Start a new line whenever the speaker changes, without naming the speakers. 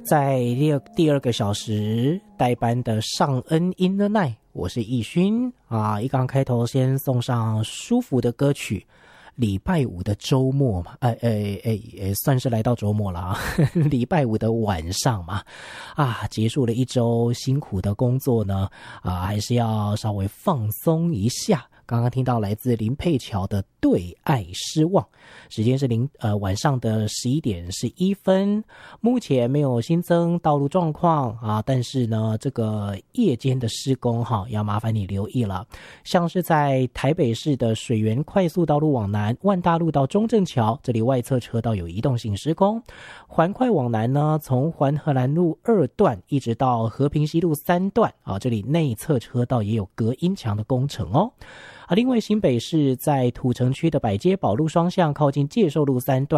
在第二个小时代班的尚恩 in the night， 我是奕勋啊。一刚开头先送上舒服的歌曲，礼拜五的周末嘛，算是来到周末了啊，礼拜五的晚上嘛，啊，结束了一周辛苦的工作呢，啊，还是要稍微放松一下。刚刚听到来自林佩乔的《对爱失望》，时间是晚上的11点11分，目前没有新增道路状况啊，但是呢，这个夜间的施工要麻烦你留意了。像是在台北市的水源快速道路往南，万大路到中正桥，这里外侧车道有移动性施工。环快往南呢，从环河南路2段一直到和平西路3段啊，这里内侧车道也有隔音墙的工程哦。另外新北市在土城区的百街宝路双向靠近介寿路3段